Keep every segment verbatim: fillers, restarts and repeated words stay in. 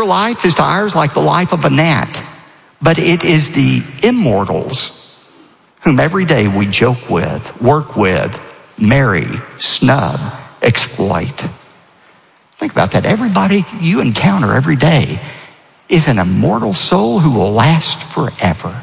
Your life is to ours like the life of a gnat, but it is the immortals whom every day we joke with, work with, marry, snub, exploit. Think about that. Everybody you encounter every day is an immortal soul who will last forever.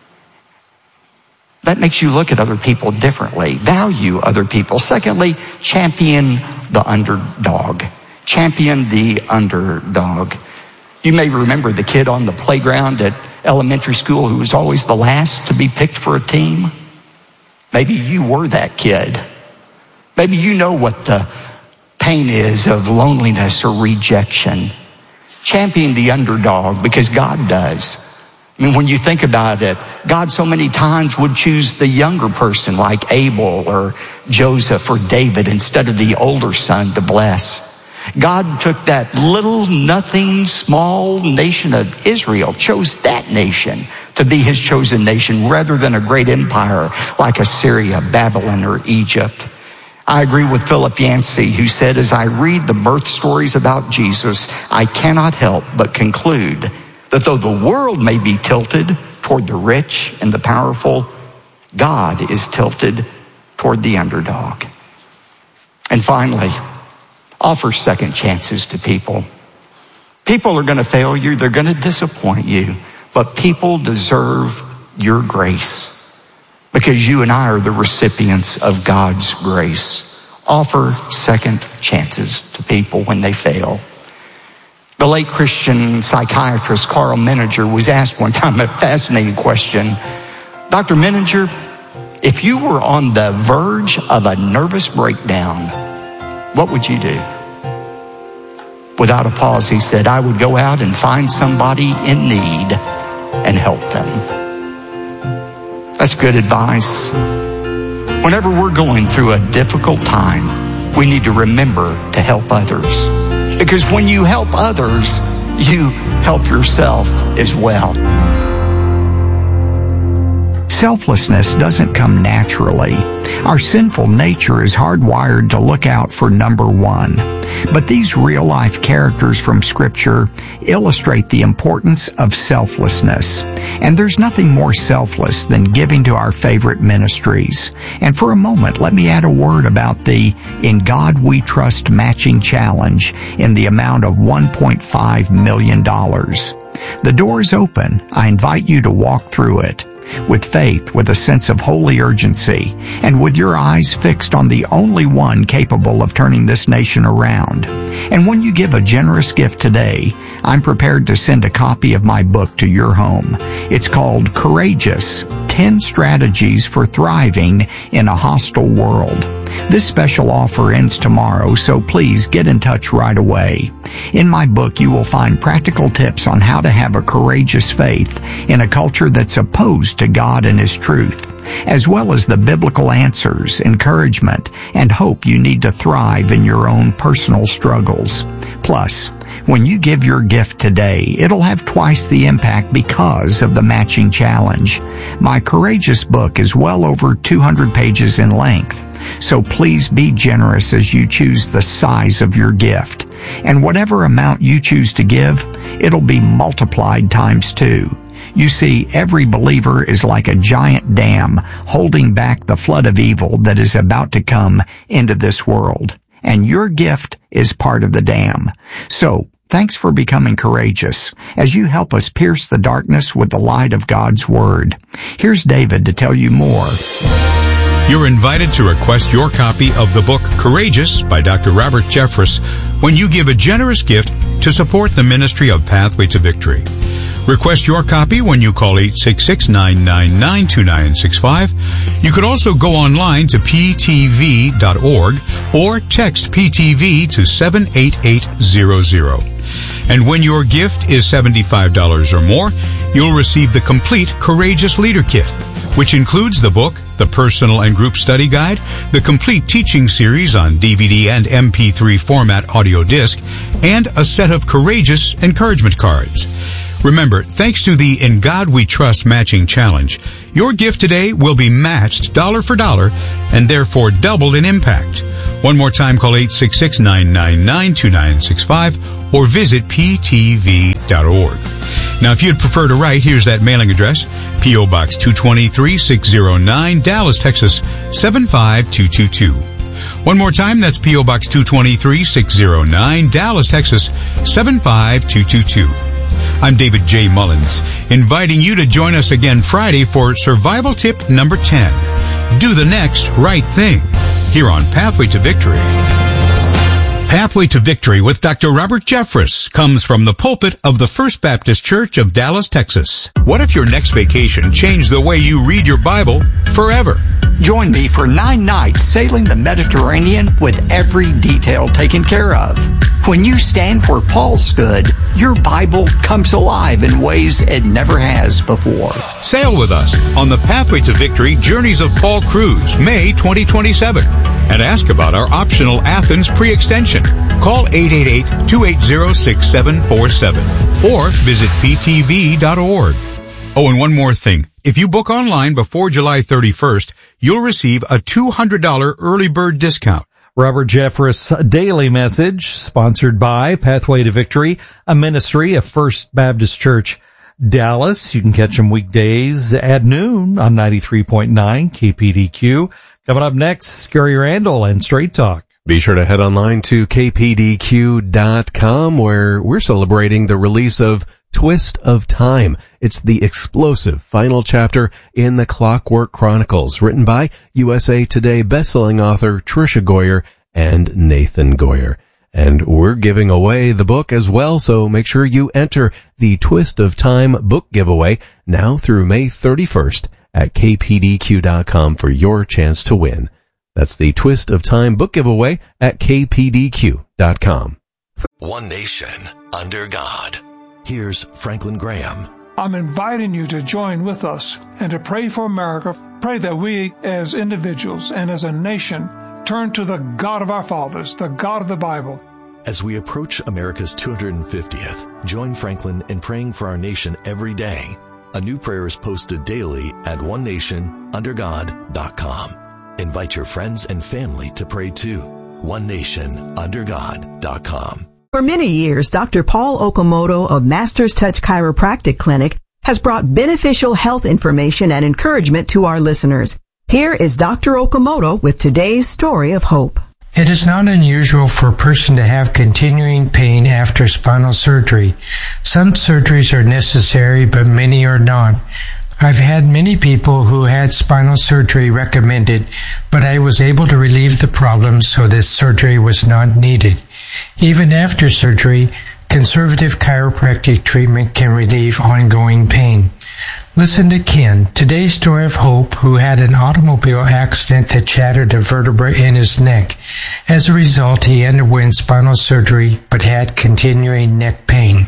That makes you look at other people differently, value other people. Secondly, champion the underdog. Champion the underdog. You may remember the kid on the playground at elementary school who was always the last to be picked for a team. Maybe you were that kid. Maybe you know what the pain is of loneliness or rejection. Champion the underdog because God does. I mean, when you think about it, God so many times would choose the younger person like Abel or Joseph or David instead of the older son to bless. God took that little, nothing, small nation of Israel, chose that nation to be his chosen nation rather than a great empire like Assyria, Babylon, or Egypt. I agree with Philip Yancey, who said, as I read the birth stories about Jesus, I cannot help but conclude that though the world may be tilted toward the rich and the powerful, God is tilted toward the underdog. And finally, offer second chances to people. People are going to fail you. They're going to disappoint you. But people deserve your grace because you and I are the recipients of God's grace. Offer second chances to people when they fail. The late Christian psychiatrist Carl Menninger was asked one time a fascinating question. Doctor Menninger, if you were on the verge of a nervous breakdown, what would you do? Without a pause, he said, I would go out and find somebody in need and help them. That's good advice. Whenever we're going through a difficult time, we need to remember to help others. Because when you help others, you help yourself as well. Selflessness doesn't come naturally. Our sinful nature is hardwired to look out for number one. But these real-life characters from Scripture illustrate the importance of selflessness. And there's nothing more selfless than giving to our favorite ministries. And for a moment, let me add a word about the In God We Trust matching challenge in the amount of one point five million dollars. The door is open. I invite you to walk through it with faith, with a sense of holy urgency, and with your eyes fixed on the only one capable of turning this nation around. And when you give a generous gift today, I'm prepared to send a copy of my book to your home. It's called Courageous, ten Strategies for Thriving in a Hostile World. This special offer ends tomorrow, so please get in touch right away. In my book, you will find practical tips on how to have a courageous faith in a culture that's opposed to God and His truth, as well as the biblical answers, encouragement, and hope you need to thrive in your own personal struggles. Plus, when you give your gift today, it'll have twice the impact because of the matching challenge. My Courageous book is well over two hundred pages in length, so please be generous as you choose the size of your gift. And whatever amount you choose to give, it'll be multiplied times two. You see, every believer is like a giant dam holding back the flood of evil that is about to come into this world. And your gift is part of the dam. So, thanks for becoming courageous as you help us pierce the darkness with the light of God's Word. Here's David to tell you more. You're invited to request your copy of the book Courageous by Doctor Robert Jeffress when you give a generous gift to support the ministry of Pathway to Victory. Request your copy when you call eight six six, nine nine nine, two nine six five. You could also go online to p t v dot org or text P T V to seven eight eight zero zero. And when your gift is seventy-five dollars or more, you'll receive the complete Courageous Leader Kit, which includes the book, the personal and group study guide, the complete teaching series on D V D and M P three format audio disc, and a set of Courageous encouragement cards. Remember, thanks to the In God We Trust Matching Challenge, your gift today will be matched dollar for dollar and therefore doubled in impact. One more time, call eight six six, nine nine nine, two nine six five or visit p t v dot org. Now, if you'd prefer to write, here's that mailing address: P O. Box two twenty-three, six oh nine, Dallas, Texas, seven five two two two. One more time, that's P O. Box two twenty-three, six oh nine, Dallas, Texas, seven five two two two. I'm David J. Mullins, inviting you to join us again Friday for survival tip number ten. Do the next right thing, here on Pathway to Victory. Pathway to Victory with Doctor Robert Jeffress comes from the pulpit of the First Baptist Church of Dallas, Texas. What if your next vacation changed the way you read your Bible forever? Join me for nine nights sailing the Mediterranean with every detail taken care of. When you stand where Paul stood, your Bible comes alive in ways it never has before. Sail with us on the Pathway to Victory Journeys of Paul Cruise, May twenty twenty-seven, and ask about our optional Athens pre-extension. Call eight eight eight, two eight zero, six seven four seven or visit p t v dot org. Oh, and one more thing. If you book online before July thirty-first, you'll receive a two hundred dollars early bird discount. Robert Jeffress Daily Message, sponsored by Pathway to Victory, a ministry of First Baptist Church, Dallas. You can catch them weekdays at noon on ninety-three point nine K P D Q. Coming up next, Gary Randall and Straight Talk. Be sure to head online to k p d q dot com, where we're celebrating the release of Twist of Time. It's the explosive final chapter in the Clockwork Chronicles, written by U S A Today bestselling author Tricia Goyer and Nathan Goyer. And we're giving away the book as well, so make sure you enter the Twist of Time book giveaway now through May thirty-first at k p d q dot com for your chance to win. That's the Twist of Time book giveaway at k p d q dot com. One nation under God. Here's Franklin Graham. I'm inviting you to join with us and to pray for America. Pray that we as individuals and as a nation turn to the God of our fathers, the God of the Bible. As we approach America's two hundred fiftieth, join Franklin in praying for our nation every day. A new prayer is posted daily at one nation under god dot com. Invite your friends and family to pray too. one nation under god dot com. For many years, Doctor Paul Okamoto of Masters Touch Chiropractic Clinic has brought beneficial health information and encouragement to our listeners. Here is Doctor Okamoto with today's story of hope. It is not unusual for a person to have continuing pain after spinal surgery. Some surgeries are necessary, but many are not. I've had many people who had spinal surgery recommended, but I was able to relieve the problem, so this surgery was not needed. Even after surgery, conservative chiropractic treatment can relieve ongoing pain. Listen to Ken, today's story of hope, who had an automobile accident that shattered a vertebra in his neck. As a result, he underwent spinal surgery but had continuing neck pain.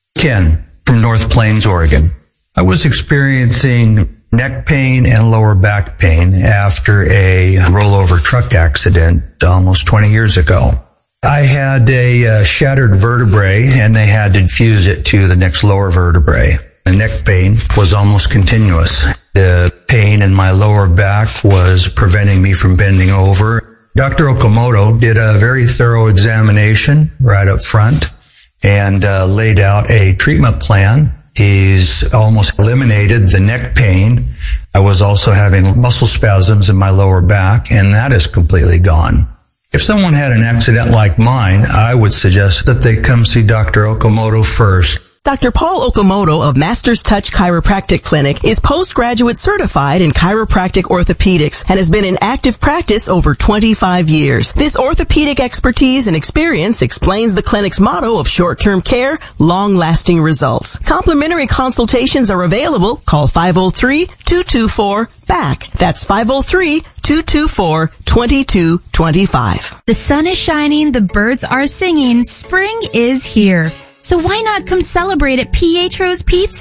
Ken from North Plains, Oregon. I was experiencing neck pain and lower back pain after a rollover truck accident almost twenty years ago. I had a uh, shattered vertebrae, and they had to fuse it to the next lower vertebrae. The neck pain was almost continuous. The pain in my lower back was preventing me from bending over. Doctor Okamoto did a very thorough examination right up front and uh, laid out a treatment plan. He's almost eliminated the neck pain. I was also having muscle spasms in my lower back, and that is completely gone. If someone had an accident like mine, I would suggest that they come see Doctor Okamoto first. Doctor Paul Okamoto of Masters Touch Chiropractic Clinic is postgraduate certified in chiropractic orthopedics and has been in active practice over twenty-five years. This orthopedic expertise and experience explains the clinic's motto of short-term care, long-lasting results. Complimentary consultations are available. Call five oh three, two two four, B A C K. That's five oh three, two two four, two two two five. The sun is shining, the birds are singing, spring is here. So why not come celebrate at Pietro's Pizza?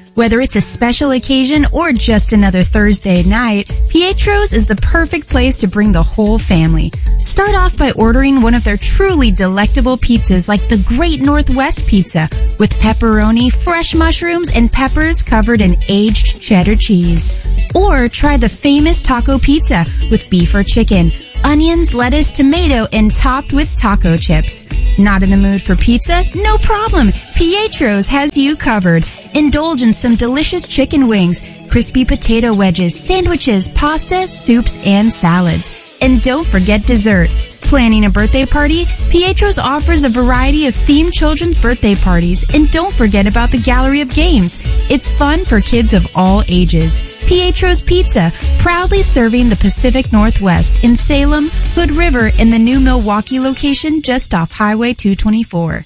Whether it's a special occasion or just another Thursday night, Pietro's is the perfect place to bring the whole family. Start off by ordering one of their truly delectable pizzas like the Great Northwest Pizza with pepperoni, fresh mushrooms, and peppers covered in aged cheddar cheese. Or try the famous taco pizza with beef or chicken, onions, lettuce, tomato, and topped with taco chips. Not in the mood for pizza? No problem. Pietro's has you covered. Indulge in some delicious chicken wings, crispy potato wedges, sandwiches, pasta, soups, and salads. And don't forget dessert. Planning a birthday party? Pietro's offers a variety of themed children's birthday parties. And don't forget about the gallery of games. It's fun for kids of all ages. Pietro's Pizza, proudly serving the Pacific Northwest in Salem, Hood River, and the new Milwaukee location just off Highway two twenty-four.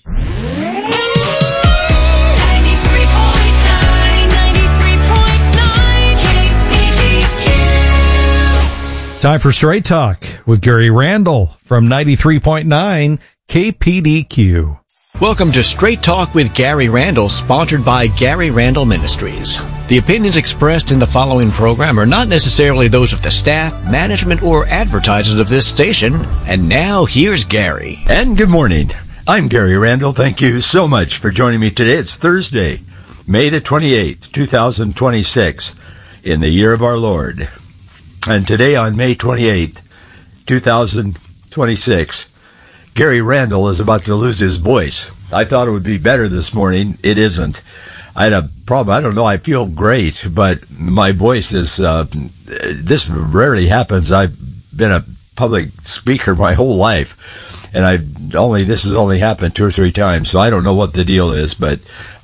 Time for Straight Talk with Gary Randall from ninety-three point nine K P D Q. Welcome to Straight Talk with Gary Randall, sponsored by Gary Randall Ministries. The opinions expressed in the following program are not necessarily those of the staff, management, or advertisers of this station. And now, here's Gary. And good morning. I'm Gary Randall. Thank you so much for joining me today. It's Thursday, May the twenty-eighth, twenty twenty-six, in the year of our Lord. And today on May twenty-eighth, twenty twenty-six, Gary Randall is about to lose his voice. I thought it would be better this morning. It isn't. I had a problem. I don't know. I feel great, but my voice is, uh, this rarely happens. I've been a public speaker my whole life, and I've only, this has only happened two or three times, so I don't know what the deal is, but,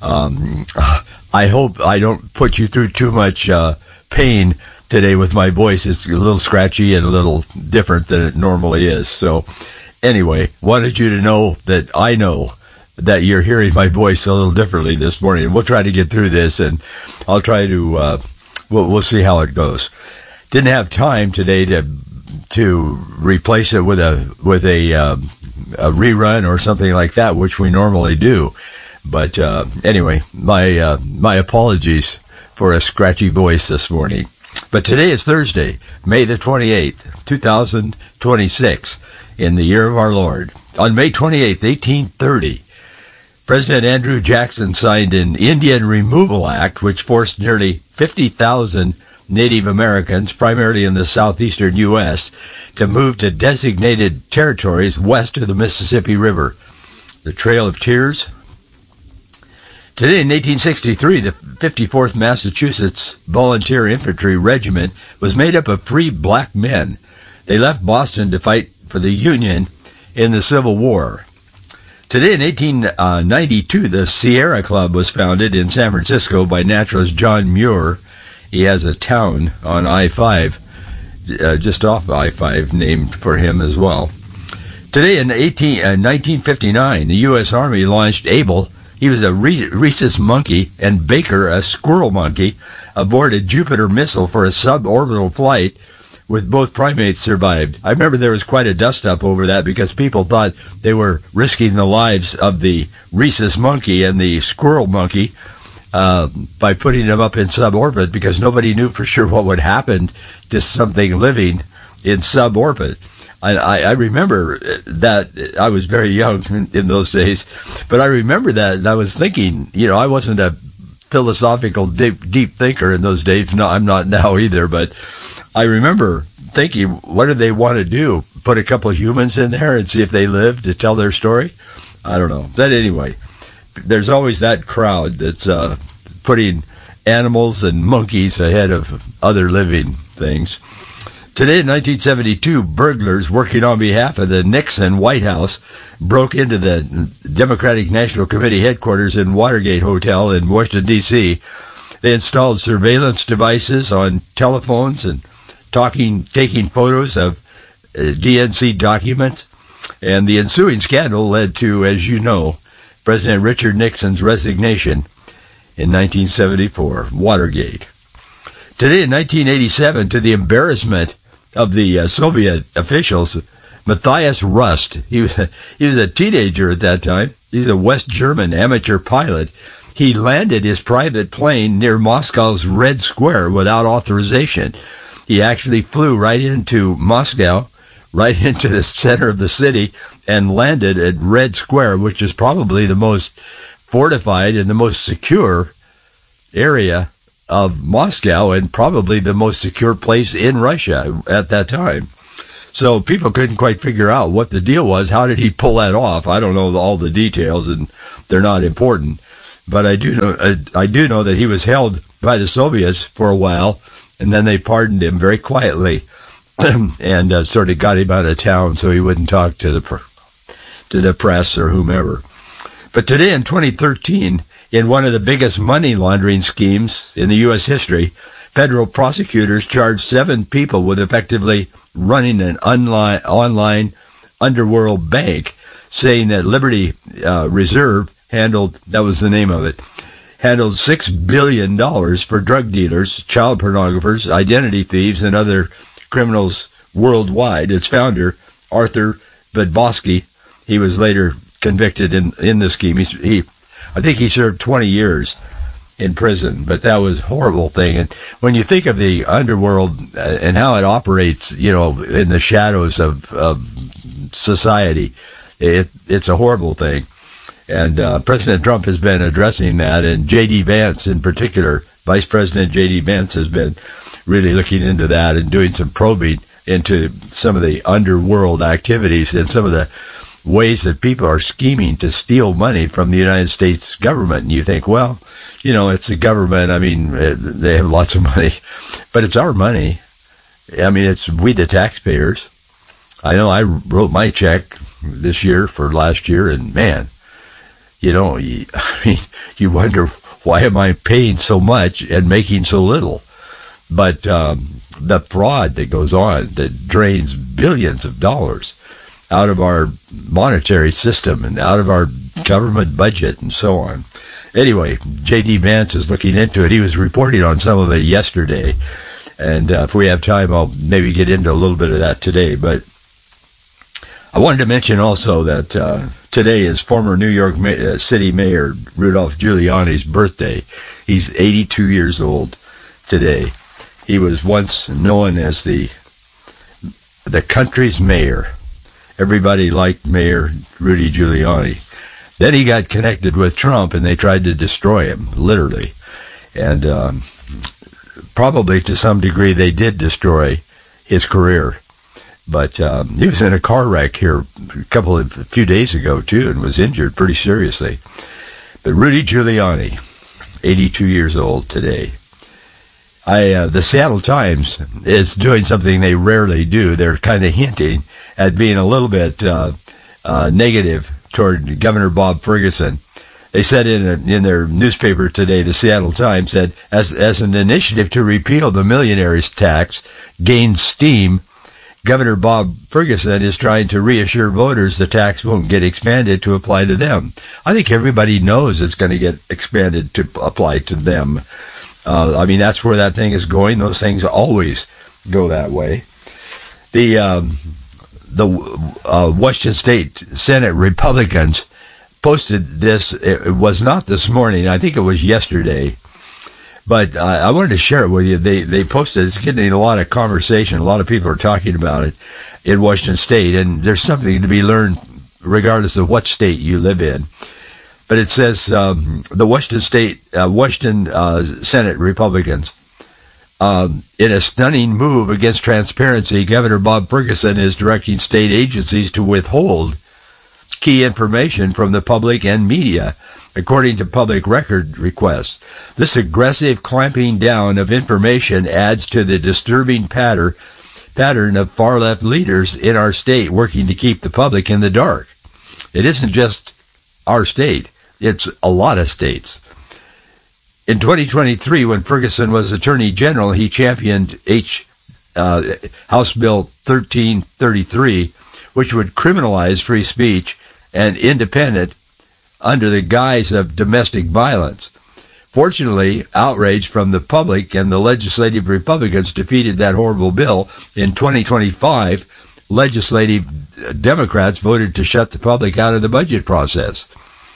um, I hope I don't put you through too much, uh, pain today with my voice. It's a little scratchy and a little different than it normally is. So anyway, wanted you to know that I know that you're hearing my voice a little differently this morning. And we'll try to get through this, and I'll try to, uh, we'll, we'll see how it goes. Didn't have time today to, to replace it with a, with a, um, a rerun or something like that, which we normally do. But, uh, anyway, my, uh, my apologies for a scratchy voice this morning. But today is Thursday, May the twenty-eighth, twenty twenty-six, in the year of our Lord. On May twenty-eighth, eighteen thirty, President Andrew Jackson signed an Indian Removal Act, which forced nearly fifty thousand Native Americans, primarily in the southeastern U S, to move to designated territories west of the Mississippi River. The Trail of Tears. Today in eighteen sixty-three, the fifty-fourth Massachusetts Volunteer Infantry Regiment was made up of free black men. They left Boston to fight for the Union in the Civil War. Today in eighteen ninety-two, the Sierra Club was founded in San Francisco by naturalist John Muir. He has a town on I five, uh, just off I five, named for him as well. Today in eighteen, uh, nineteen fifty-nine, the U S Army launched Able. He was a rhesus monkey, and Baker, a squirrel monkey, aboard a Jupiter missile for a suborbital flight, with both primates survived. I remember there was quite a dust-up over that because people thought they were risking the lives of the rhesus monkey and the squirrel monkey uh, by putting them up in suborbit, because nobody knew for sure what would happen to something living in suborbit. I, I remember that. I was very young in those days, but I remember that, and I was thinking, you know, I wasn't a philosophical deep, deep thinker in those days. No, I'm not now either, but I remember thinking, what do they want to do? Put a couple of humans in there and see if they live to tell their story? I don't know. But anyway, there's always that crowd that's uh, putting animals and monkeys ahead of other living things. Today in nineteen seventy-two, burglars working on behalf of the Nixon White House broke into the Democratic National Committee headquarters in Watergate Hotel in Washington, D C They installed surveillance devices on telephones and talking, taking photos of uh, D N C documents. And the ensuing scandal led to, as you know, President Richard Nixon's resignation in nineteen seventy-four, Watergate. Today in nineteen eighty-seven, to the embarrassment of the uh, Soviet officials, Matthias Rust, he was, he was a teenager at that time. He's a West German amateur pilot. he landed his private plane near Moscow's Red Square without authorization. He actually flew right into Moscow, right into the center of the city, and landed at Red Square, which is probably the most fortified and the most secure area of Moscow, and probably the most secure place in Russia at that time. So people couldn't quite figure out what the deal was. How did he pull that off? I don't know all the details, and they're not important. But I do know I, I do know that he was held by the Soviets for a while, and then they pardoned him very quietly, and uh, sort of got him out of town so he wouldn't talk to the to the press or whomever. But today in twenty thirteen, in one of the biggest money laundering schemes in the U S history, federal prosecutors charged seven people with effectively running an online, online underworld bank, saying that Liberty uh, Reserve handled, that was the name of it, handled six billion dollars for drug dealers, child pornographers, identity thieves, and other criminals worldwide. Its founder, Arthur Budbosky, he was later convicted in, in the scheme. He, he, I think he served twenty years in prison, but that was a horrible thing. And when you think of the underworld and how it operates, you know, in the shadows of, of society, it, it's a horrible thing. And uh, President Trump has been addressing that, and J D. Vance in particular, Vice President J D. Vance has been really looking into that and doing some probing into some of the underworld activities and some of the ways that people are scheming to steal money from the United States government. And you think, well, you know, it's the government. I mean, they have lots of money, but it's our money. I mean, it's we the taxpayers. I know I wrote my check this year for last year, and man, you know, you, I mean, you wonder, why am I paying so much and making so little? But um, the fraud that goes on, that drains billions of dollars out of our monetary system and out of our government budget and so on. Anyway, J D. Vance is looking into it. He was reporting on some of it yesterday, and uh, if we have time, I'll maybe get into a little bit of that today. But I wanted to mention also that uh, today is former New York Ma- City Mayor Rudolph Giuliani's birthday. He's eighty-two years old today. He was once known as the the country's mayor. Everybody liked Mayor Rudy Giuliani. Then he got connected with Trump, and they tried to destroy him, literally. And um, probably to some degree they did destroy his career. But um, he was in a car wreck here a couple of a few days ago, too, and was injured pretty seriously. But Rudy Giuliani, eighty-two years old today. I, uh, the Seattle Times is doing something they rarely do. They're kind of hinting at being a little bit uh, uh, negative toward Governor Bob Ferguson. They said in a, in their newspaper today, the Seattle Times said, as as an initiative to repeal the millionaire's tax gains steam, Governor Bob Ferguson is trying to reassure voters the tax won't get expanded to apply to them. I think everybody knows it's going to get expanded to apply to them. Uh, I mean, that's where that thing is going. Those things always go that way. The um, the uh, Washington State Senate Republicans posted this. It was not this morning. I think it was yesterday. But uh, I wanted to share it with you. They they posted. It's getting a lot of conversation. A lot of people are talking about it in Washington State, and there's something to be learned regardless of what state you live in. But it says um, the Washington State, uh, Washington uh, Senate Republicans, um, in a stunning move against transparency, Governor Bob Ferguson is directing state agencies to withhold key information from the public and media, according to public record requests. This aggressive clamping down of information adds to the disturbing pattern pattern of far-left leaders in our state working to keep the public in the dark. It isn't just our state. It's a lot of states. In twenty twenty-three, when Ferguson was Attorney General, he championed H, uh, House Bill thirteen thirty-three, which would criminalize free speech and independent under the guise of domestic violence. Fortunately, outrage from the public and the legislative Republicans defeated that horrible bill. In twenty twenty-five, legislative Democrats voted to shut the public out of the budget process.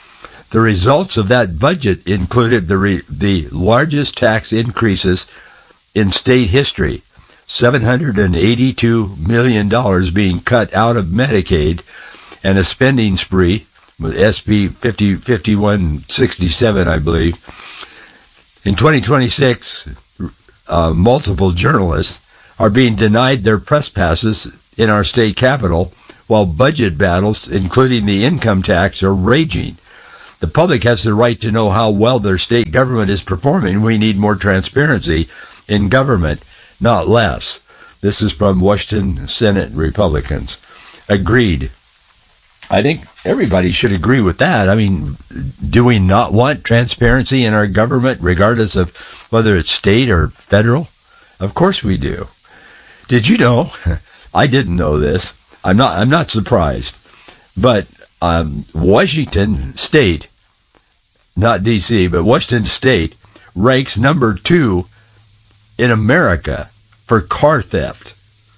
The results of that budget included the re- the largest tax increases in state history, seven hundred eighty-two million dollars being cut out of Medicaid, and a spending spree with S B fifty-one sixty-seven, I believe. In twenty twenty-six, uh, multiple journalists are being denied their press passes in our state capital, while budget battles, including the income tax, are raging. The public has the right to know how well their state government is performing. We need more transparency in government, not less. This is from Washington Senate Republicans. Agreed. I think everybody should agree with that. I mean, do we not want transparency in our government, regardless of whether it's state or federal? Of course we do. Did you know? I didn't know this. I'm not. I'm not surprised. But um, Washington State, not D C, but Washington State ranks number two in America for car theft.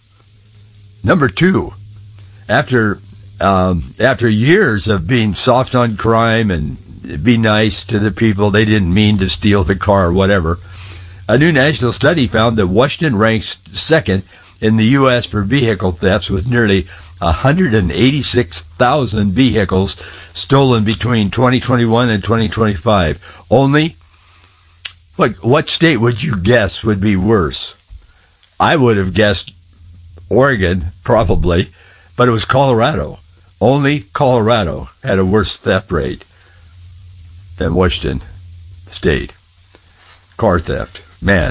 Number two, after um, after years of being soft on crime and be nice to the people, they didn't mean to steal the car or whatever. A new national study found that Washington ranks second in the U S for vehicle thefts, with nearly one hundred eighty-six thousand vehicles stolen between twenty twenty-one and twenty twenty-five. Only, what, what state would you guess would be worse? I would have guessed Oregon, probably, but it was Colorado. Only Colorado had a worse theft rate than Washington State. Car theft. Man,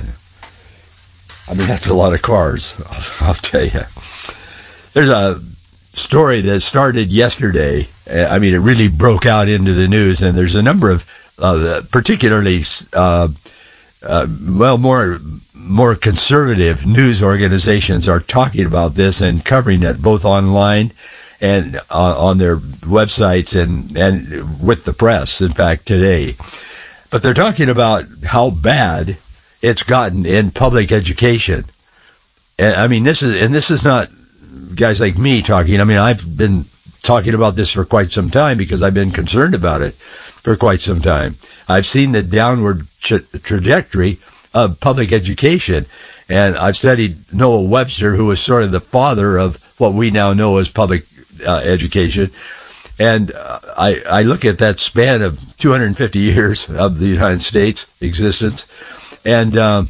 I mean, that's a lot of cars, I'll, I'll tell you. There's a story that started yesterday. I mean, it really broke out into the news, and there's a number of uh, particularly, uh, uh, well, more more conservative news organizations are talking about this and covering it both online and uh, on their websites and, and with the press, in fact, today. But they're talking about how bad it's gotten in public education. And, I mean, this is, and this is not guys like me talking. I mean, I've been talking about this for quite some time because I've been concerned about it for quite some time. I've seen the downward tra- trajectory of public education, and I've studied Noah Webster, who was sort of the father of what we now know as public uh, education. And uh, I, I look at that span of two hundred fifty years of the United States existence, and um,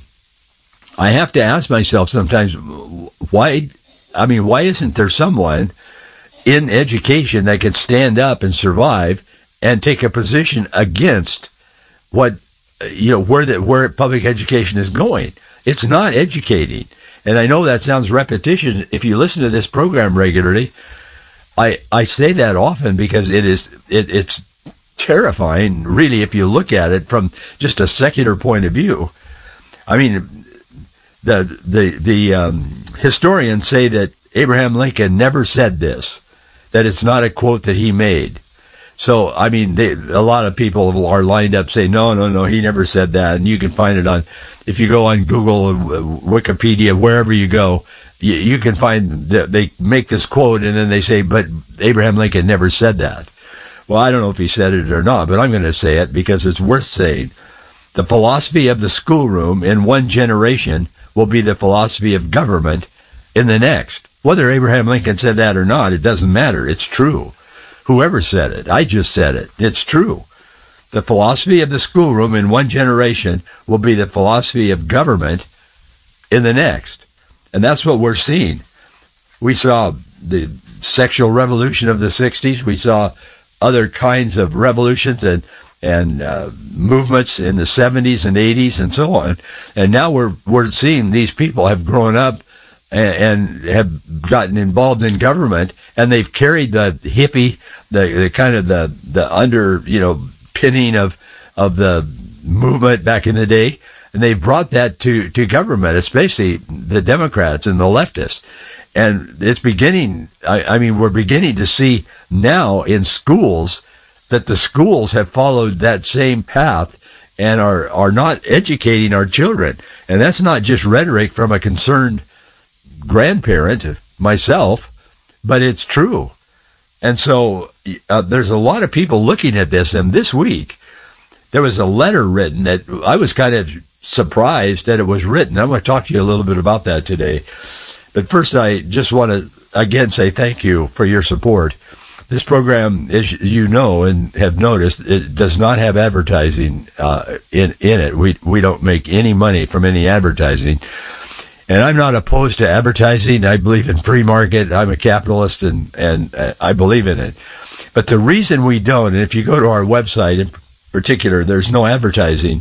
I have to ask myself sometimes, why, I mean, why isn't there someone in education that can stand up and survive and take a position against what, you know, where the, where public education is going? It's not educating. And I know that sounds repetition. If you listen to this program regularly, I, I say that often because it is, it, it's terrifying, really, if you look at it from just a secular point of view. I mean, the, the, the, um, historians say that Abraham Lincoln never said this, that it's not a quote that he made. So, I mean, they, a lot of people are lined up saying, no, no, no, he never said that. And you can find it on, if you go on Google, Wikipedia, wherever you go, you, you can find that they make this quote and then they say, but Abraham Lincoln never said that. Well, I don't know if he said it or not, but I'm going to say it because it's worth saying. The philosophy of the schoolroom in one generation will be the philosophy of government in the next. Whether Abraham Lincoln said that or not, it doesn't matter. It's true. Whoever said it, I just said it. It's true. The philosophy of the schoolroom in one generation will be the philosophy of government in the next. And that's what we're seeing. We saw the sexual revolution of the sixties. We saw other kinds of revolutions and and uh, movements in the seventies and eighties and so on. And now we're we're seeing these people have grown up and, and have gotten involved in government, and they've carried the hippie, the, the kind of the the under you know pinning of of the movement back in the day, and they've brought that to to government, especially the Democrats and the leftists. And it's beginning. I, I mean, we're beginning to see now in schools that the schools have followed that same path and are, are not educating our children. And that's not just rhetoric from a concerned grandparent, myself, but it's true. And so uh, there's a lot of people looking at this, and this week there was a letter written that I was kind of surprised that it was written. I'm going to talk to you a little bit about that today. But first, I just want to, again, say thank you for your support. This program, as you know and have noticed, it does not have advertising uh, in in it. We we don't make any money from any advertising. And I'm not opposed to advertising. I believe in free market. I'm a capitalist, and, and uh, I believe in it. But the reason we don't, and if you go to our website in particular, there's no advertising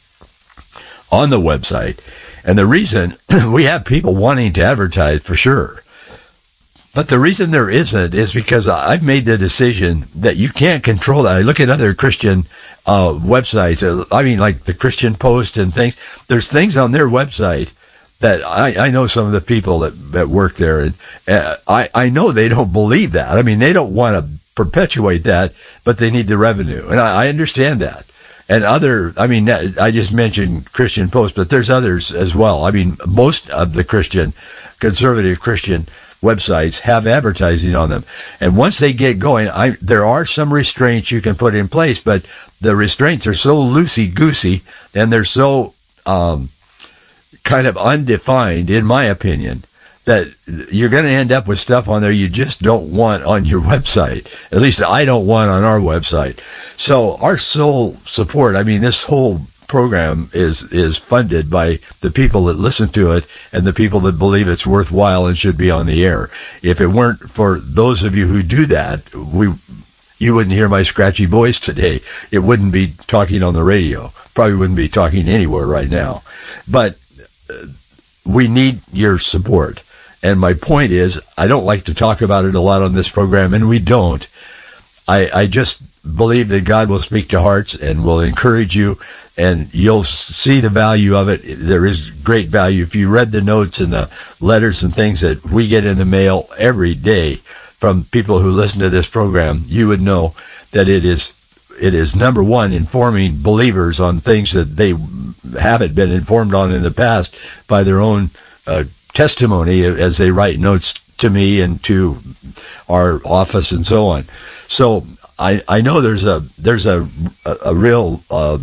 on the website. And the reason, we have people wanting to advertise for sure. But the reason there isn't is because I've made the decision that you can't control that. I look at other Christian uh, websites. I mean, like the Christian Post and things. There's things on their website that I, I know some of the people that, that work there, and uh, I, I know they don't believe that. I mean, they don't want to perpetuate that, but they need the revenue. And I, I understand that. And other, I mean, I just mentioned Christian Post, but there's others as well. I mean, most of the Christian, conservative Christian websites have advertising on them. And once they get going, I, there are some restraints you can put in place, but the restraints are so loosey-goosey, and they're so um, kind of undefined, in my opinion, that you're going to end up with stuff on there you just don't want on your website. At least I don't want on our website. So our sole support, I mean, this whole program is is funded by the people that listen to it and the people that believe it's worthwhile and should be on the air. If it weren't for those of you who do that, we you wouldn't hear my scratchy voice today. It wouldn't be talking on the radio. Probably wouldn't be talking anywhere right now. But uh, we need your support. And my point is, I don't like to talk about it a lot on this program, and we don't. I, I just believe that God will speak to hearts and will encourage you, and you'll see the value of it. There is great value. If you read the notes and the letters and things that we get in the mail every day from people who listen to this program, you would know that it is it is number one, informing believers on things that they haven't been informed on in the past by their own uh, testimony as they write notes to me and to our office and so on. So I, I know there's a there's a a, a real uh,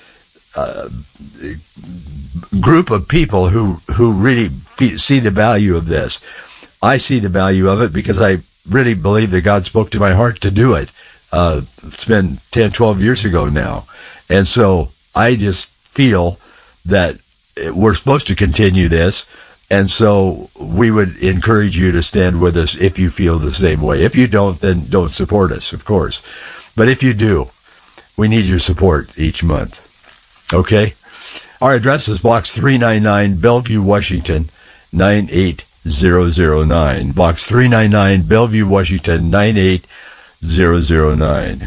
uh, group of people who who really fe- see the value of this. I see the value of it because I really believe that God spoke to my heart to do it. Uh, it's been ten, twelve years ago now, and so I just feel that we're supposed to continue this. And so we would encourage you to stand with us if you feel the same way. If you don't, then don't support us, of course. But if you do, we need your support each month. Okay? Our address is Box three ninety-nine, Bellevue, Washington, nine eight zero zero nine. Box three ninety-nine, Bellevue, Washington, nine eight zero zero nine.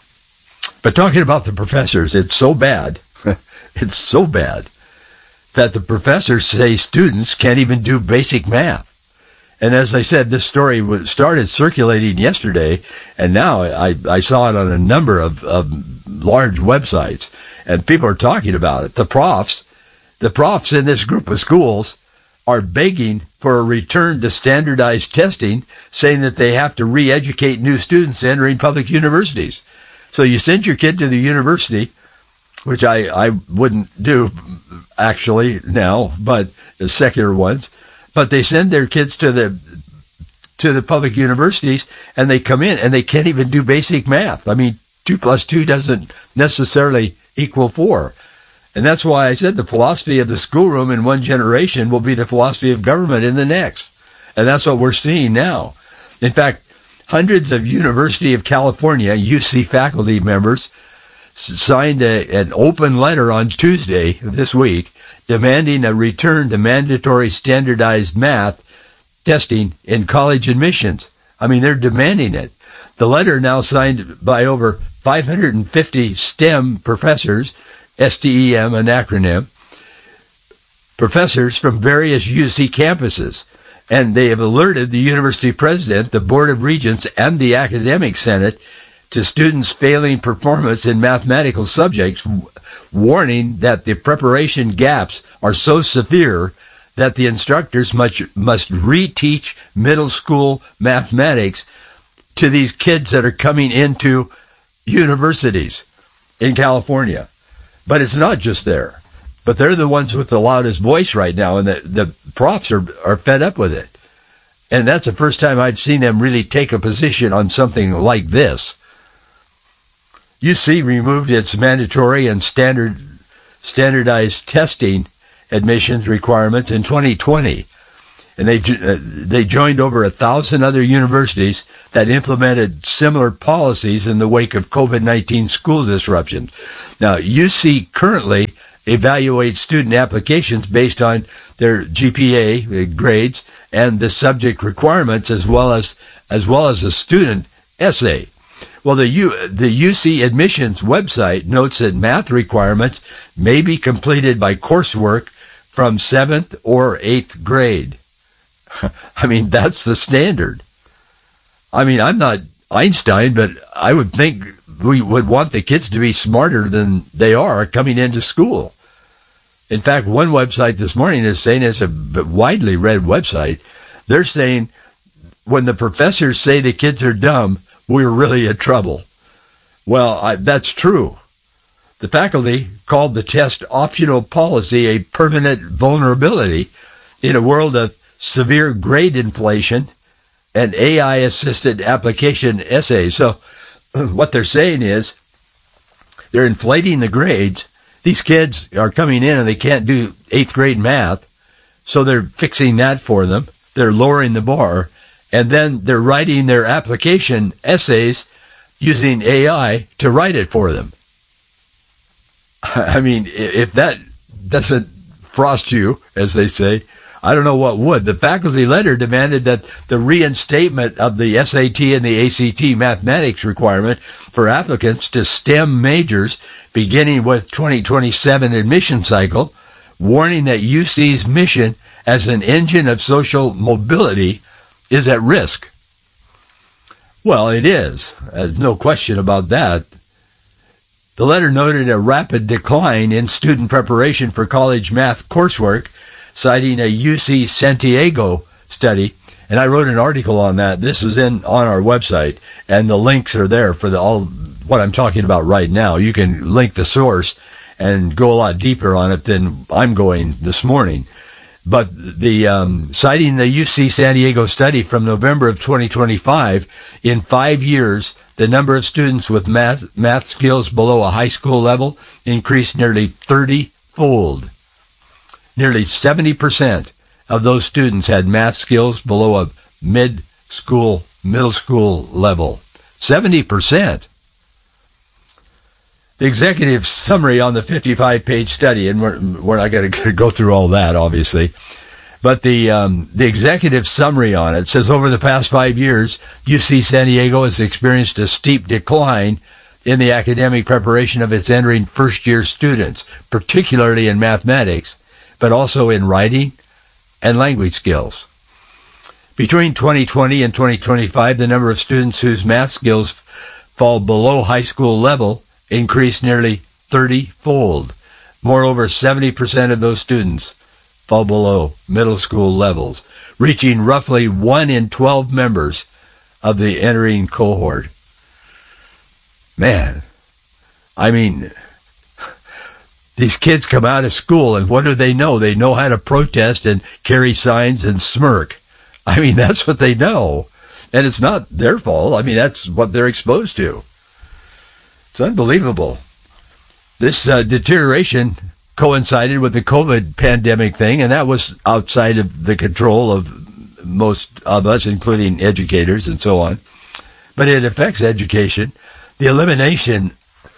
But talking about the professors, it's so bad. It's so bad that the professors say students can't even do basic math. And as I said, this story was started circulating yesterday, and now I, I saw it on a number of, of large websites, and people are talking about it. The profs, the profs in this group of schools are begging for a return to standardized testing, saying that they have to re-educate new students entering public universities. So you send your kid to the university, which I, I wouldn't do actually now, but the secular ones, but they send their kids to the to the public universities, and they come in and they can't even do basic math. I mean, two plus two doesn't necessarily equal four. And that's why I said the philosophy of the schoolroom in one generation will be the philosophy of government in the next. And that's what we're seeing now. In fact, hundreds of University of California, U C faculty members, signed a, an open letter on Tuesday this week demanding a return to mandatory standardized math testing in college admissions. I mean, they're demanding it. The letter, now signed by over five hundred fifty STEM professors, S T E M, an acronym, professors from various U C campuses. And they have alerted the university president, the Board of Regents, and the Academic Senate to students failing performance in mathematical subjects, warning that the preparation gaps are so severe that the instructors must, must reteach middle school mathematics to these kids that are coming into universities in California. But it's not just there. But they're the ones with the loudest voice right now, and the, the profs are, are fed up with it. And that's the first time I've seen them really take a position on something like this. U C removed its mandatory and standard standardized testing admissions requirements in twenty twenty. And they uh, they joined over a thousand other universities that implemented similar policies in the wake of COVID nineteen school disruptions. Now, U C currently evaluates student applications based on their G P A grades and the subject requirements, as well as as well as a student essay. Well, the U, the U C admissions website notes that math requirements may be completed by coursework from seventh or eighth grade. I mean, that's the standard. I mean, I'm not Einstein, but I would think we would want the kids to be smarter than they are coming into school. In fact, one website this morning is saying, it's a widely read website, they're saying when the professors say the kids are dumb, we're really in trouble. Well, I, that's true. The faculty called the test optional policy a permanent vulnerability in a world of severe grade inflation and A I-assisted application essays. So what they're saying is they're inflating the grades. These kids are coming in and they can't do eighth grade math, so they're fixing that for them. They're lowering the bar. And then they're writing their application essays using A I to write it for them. I mean, if that doesn't frost you, as they say, I don't know what would. The faculty letter demanded that the reinstatement of the S A T and the A C T mathematics requirement for applicants to STEM majors beginning with twenty twenty-seven admission cycle, warning that U C's mission as an engine of social mobility is at risk. Well, it is. There's no question about that. The letter noted a rapid decline in student preparation for college math coursework, citing a U C San Diego study, and I wrote an article on that. This is in on our website, and the links are there for the all what I'm talking about right now. You can link the source and go a lot deeper on it than I'm going this morning. But the um, citing the U C San Diego study from November of twenty twenty-five, in five years, the number of students with math math skills below a high school level increased nearly thirty-fold. Nearly seventy percent of those students had math skills below a mid-school, middle school level. seventy percent. The executive summary on the fifty-five page study, and we're, we're not going to go through all that, obviously, but the um, the executive summary on it says, over the past five years, U C San Diego has experienced a steep decline in the academic preparation of its entering first-year students, particularly in mathematics, but also in writing and language skills. Between twenty twenty and twenty twenty-five, the number of students whose math skills fall below high school level increased nearly thirty-fold. Moreover, seventy percent of those students fall below middle school levels, reaching roughly one in twelve members of the entering cohort. Man, I mean, these kids come out of school, and what do they know? They know how to protest and carry signs and smirk. I mean, that's what they know. And it's not their fault. I mean, that's what they're exposed to. It's unbelievable. This uh, deterioration coincided with the COVID pandemic thing, and that was outside of the control of most of us, including educators and so on. But it affects education. The elimination...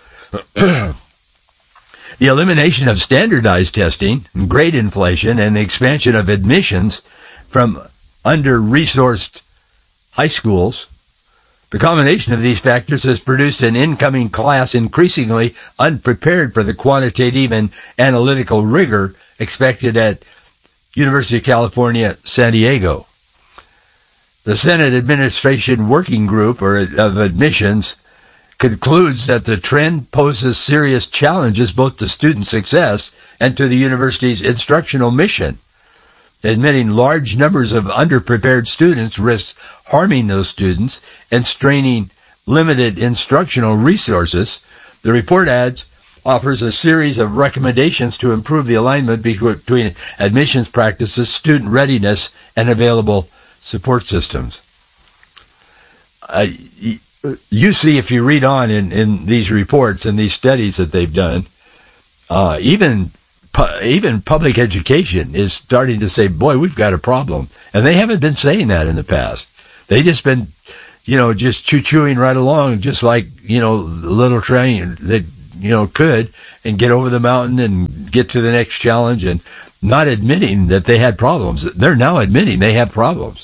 The elimination of standardized testing, grade inflation, and the expansion of admissions from under-resourced high schools, the combination of these factors has produced an incoming class increasingly unprepared for the quantitative and analytical rigor expected at University of California, San Diego. The Senate Administration Working Group or of Admissions concludes that the trend poses serious challenges both to student success and to the university's instructional mission. Admitting large numbers of underprepared students risks harming those students and straining limited instructional resources. The report adds, offers a series of recommendations to improve the alignment between admissions practices, student readiness, and available support systems. Uh, you see, if you read on in, in these reports and these studies that they've done, uh, even even public education is starting to say, boy, we've got a problem. And they haven't been saying that in the past. They just been, you know, just choo-chooing right along, just like, you know, the little train that, you know, could, and get over the mountain and get to the next challenge, and not admitting that they had problems. They're now admitting they have problems.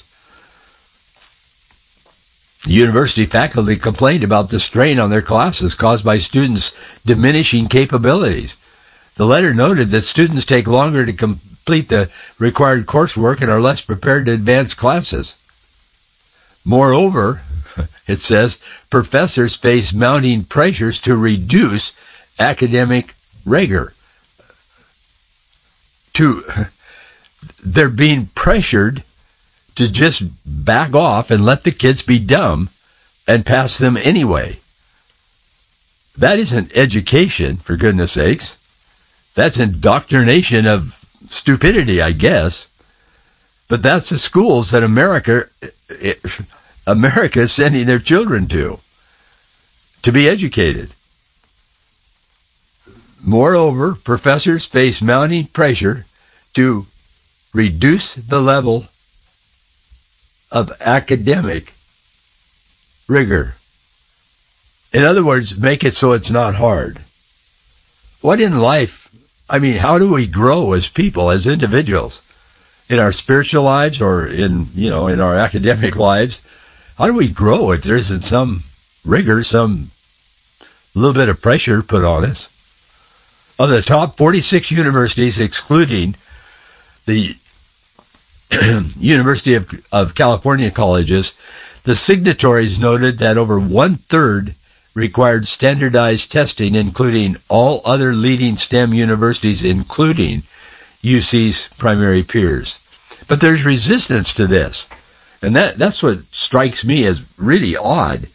University faculty complained about the strain on their classes caused by students' diminishing capabilities. The letter noted that students take longer to complete the required coursework and are less prepared to advance classes. Moreover, it says, professors face mounting pressures to reduce academic rigor. To, they're being pressured to just back off and let the kids be dumb and pass them anyway. That isn't education, for goodness sakes. That's indoctrination of stupidity, I guess. But that's the schools that America, America is sending their children to, to be educated. Moreover, professors face mounting pressure to reduce the level of academic rigor. In other words, make it so it's not hard. What in life, I mean, how do we grow as people, as individuals, in our spiritual lives or in, you know, in our academic lives? How do we grow if there isn't some rigor, some little bit of pressure put on us? Of the top forty-six universities, excluding the University of, of California colleges, the signatories noted that over one-third required standardized testing, including all other leading STEM universities, including U C's primary peers. But there's resistance to this, and that, that's what strikes me as really odd.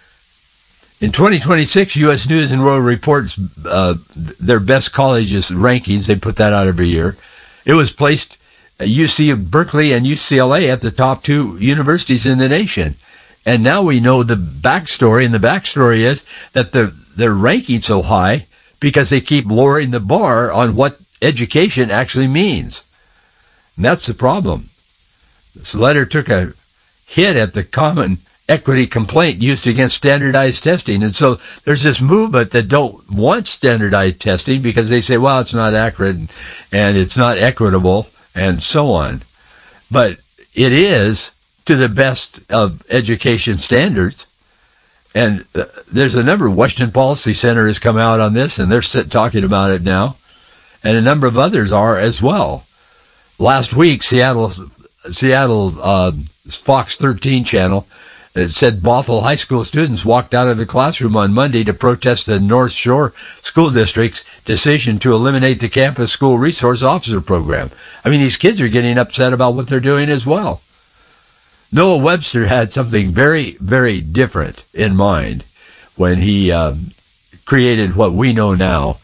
In twenty twenty-six, U S News and World reports uh, their best colleges rankings. They put that out every year. It was placed U C Berkeley and U C L A at the top two universities in the nation. And now we know the backstory, and the backstory is that the, they're ranking so high because they keep lowering the bar on what education actually means. And that's the problem. This letter took a hit at the common equity complaint used against standardized testing. And so there's this movement that don't want standardized testing because they say, well, it's not accurate and it's not equitable and so on. But it is to the best of education standards. And uh, there's a number of Washington Policy Center has come out on this, and they're sit, talking about it now. And a number of others are as well. Last week, Seattle, Seattle uh, Fox thirteen channel, it said Bothell High School students walked out of the classroom on Monday to protest the North Shore School District's decision to eliminate the Campus School Resource Officer Program. I mean, these kids are getting upset about what they're doing as well. Noah Webster had something very, very different in mind when he um, created what we know now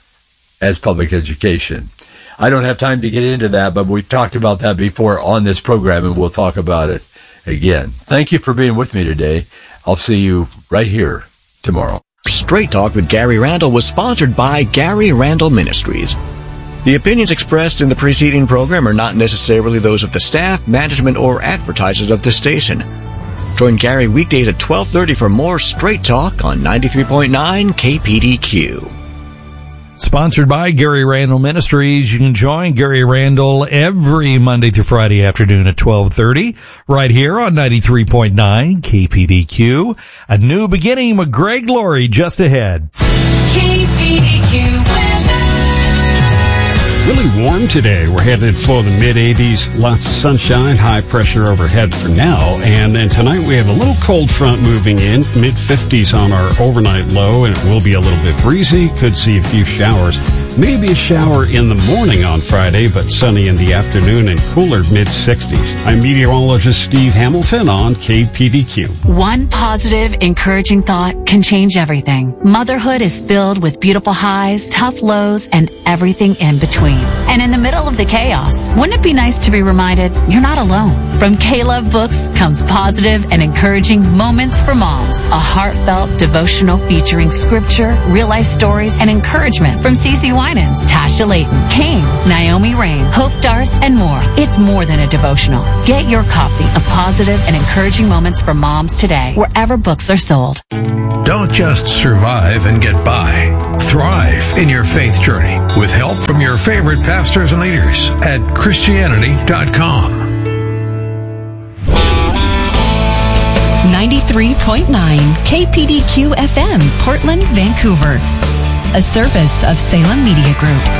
as public education. I don't have time to get into that, but we've talked about that before on this program, and we'll talk about it again. Thank you for being with me today. I'll see you right here tomorrow. Straight Talk with Gary Randall was sponsored by Gary Randall Ministries. The opinions expressed in the preceding program are not necessarily those of the staff, management, or advertisers of this station. Join Gary weekdays at twelve thirty for more Straight Talk on ninety-three point nine K P D Q. Sponsored by Gary Randall Ministries. You can join Gary Randall every Monday through Friday afternoon at twelve thirty right here on ninety-three point nine K P D Q. A new beginning with Greg Laurie just ahead. K P D Q weather. really warm today. We're headed for the mid eighties, lots of sunshine, high pressure overhead for now. And then tonight we have a little cold front moving in, mid fifties on our overnight low, and it will be a little bit breezy. Could see a few showers. Maybe a shower in the morning on Friday, but sunny in the afternoon and cooler mid sixties. I'm meteorologist Steve Hamilton on K P D Q. One positive, encouraging thought can change everything. Motherhood is filled with beautiful highs, tough lows, and everything in between. And in the middle of the chaos, wouldn't it be nice to be reminded you're not alone? From K-Love Books comes positive and encouraging Moments for Moms, a heartfelt devotional featuring scripture, real-life stories, and encouragement from Cece Winans, Tasha Layton, Kane, Naomi Rain, Hope Darst, and more. It's more than a devotional. Get your copy of Positive and Encouraging Moments for Moms today, wherever books are sold. Don't just survive and get by. Thrive in your faith journey with help from your favorite pastors and leaders at Christianity dot com. ninety-three point nine K P D Q F M, Portland, Vancouver. A service of Salem Media Group.